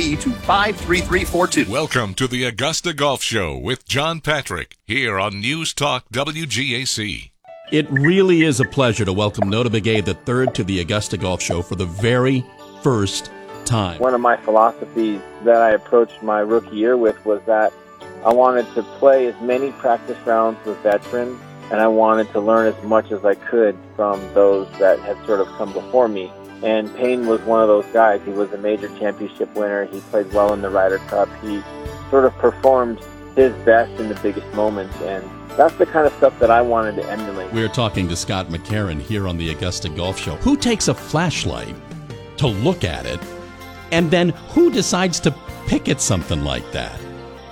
me to 53342. Welcome to the Augusta Golf Show with John Patrick here on News Talk WGAC. It really is a pleasure to welcome Notah Begay III to the Augusta Golf Show for the very first time. One of my philosophies that I approached my rookie year with was that I wanted to play as many practice rounds with veterans, and I wanted to learn as much as I could from those that had sort of come before me. And Payne was one of those guys. He was a major championship winner. He played well in the Ryder Cup. He sort of performed his best in the biggest moments, and that's the kind of stuff that I wanted to emulate. We're talking to Scott McCarron here on the Augusta Golf Show. Who takes a flashlight to look at it, and then who decides to pick at something like that?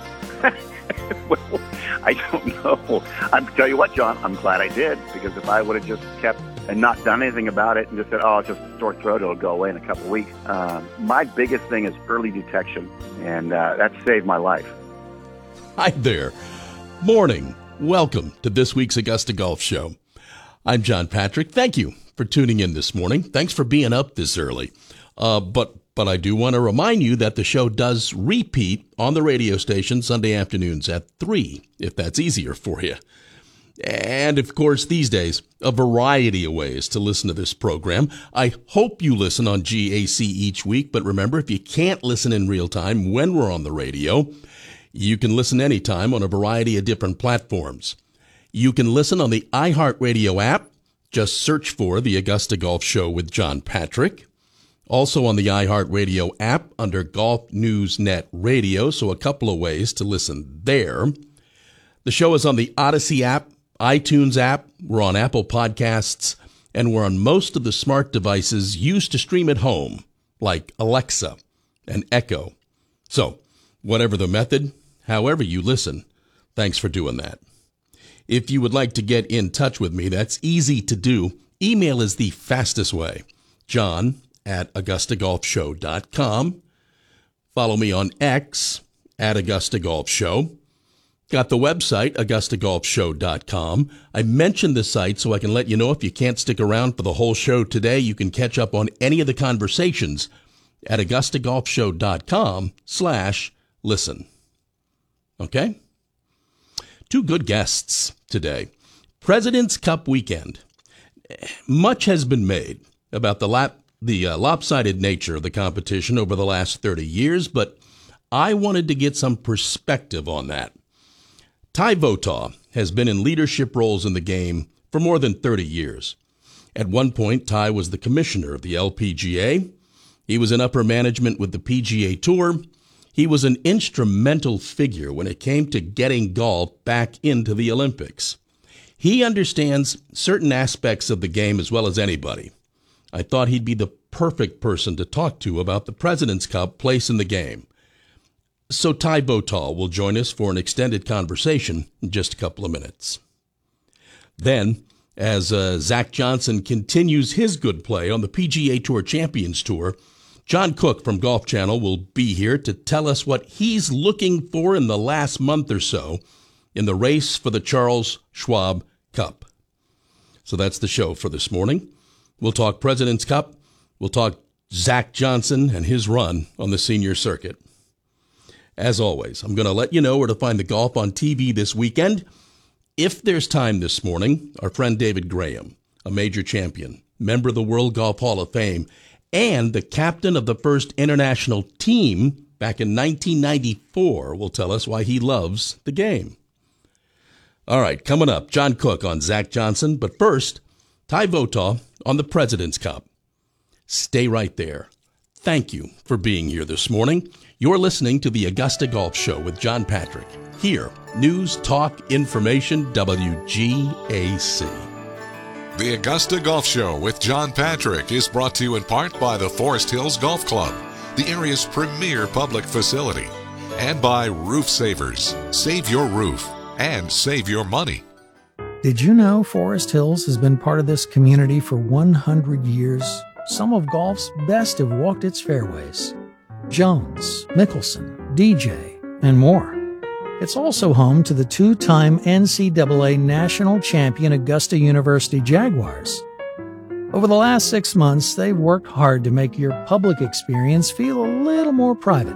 Well, I don't know. I'll tell you what, John, I'm glad I did, because if I would have just kept and not done anything about it and just said, oh, it's just a sore throat, it'll go away in a couple of weeks. My biggest thing is early detection, and that saved my life. Hi there. Morning. Welcome to this week's Augusta Golf Show. I'm John Patrick. Thank you for tuning in this morning. Thanks for being up this early. But I do want to remind you that the show does repeat on the radio station Sunday afternoons at 3, if that's easier for you. And, of course, these days, a variety of ways to listen to this program. I hope you listen on GAC each week, but remember, if you can't listen in real time when we're on the radio, you can listen anytime on a variety of different platforms. You can listen on the iHeartRadio app. Just search for the Augusta Golf Show with John Patrick. Also on the iHeartRadio app under Golf News Net Radio, so a couple of ways to listen there. The show is on the Odyssey app, iTunes app, we're on Apple Podcasts, and we're on most of the smart devices used to stream at home, like Alexa and Echo. So, whatever the method, however you listen, thanks for doing that. If you would like to get in touch with me, that's easy to do. Email is the fastest way. John@AugustaGolfShow.com. Follow me on X @AugustaGolfShow. Got the website, AugustaGolfShow.com. I mentioned the site so I can let you know if you can't stick around for the whole show today, you can catch up on any of the conversations at AugustaGolfShow.com/listen. Okay? Two good guests today. President's Cup weekend. Much has been made about the lopsided nature of the competition over the last 30 years, but I wanted to get some perspective on that. Ty Votaw has been in leadership roles in the game for more than 30 years. At one point, Ty was the commissioner of the LPGA. He was in upper management with the PGA Tour. He was an instrumental figure when it came to getting golf back into the Olympics. He understands certain aspects of the game as well as anybody. I thought he'd be the perfect person to talk to about the President's Cup place in the game. So Ty Votaw will join us for an extended conversation in just a couple of minutes. Then, as Zach Johnson continues his good play on the PGA Tour Champions Tour, John Cook from Golf Channel will be here to tell us what he's looking for in the last month or so in the race for the Charles Schwab Cup. So that's the show for this morning. We'll talk President's Cup. We'll talk Zach Johnson and his run on the senior circuit. As always, I'm going to let you know where to find the golf on TV this weekend. If there's time this morning, our friend David Graham, a major champion, member of the World Golf Hall of Fame, and the captain of the first international team back in 1994, will tell us why he loves the game. All right, coming up, John Cook on Zach Johnson. But first, Ty Votaw on the President's Cup. Stay right there. Thank you for being here this morning. You're listening to the Augusta Golf Show with John Patrick. Here, News, Talk, Information, WGAC. The Augusta Golf Show with John Patrick is brought to you in part by the Forest Hills Golf Club, the area's premier public facility, and by Roof Savers. Save your roof and save your money. Did you know Forest Hills has been part of this community for 100 years? Some of golf's best have walked its fairways. Jones, Mickelson, DJ, and more. It's also home to the two-time NCAA national champion Augusta University Jaguars. Over the last 6 months, they've worked hard to make your public experience feel a little more private.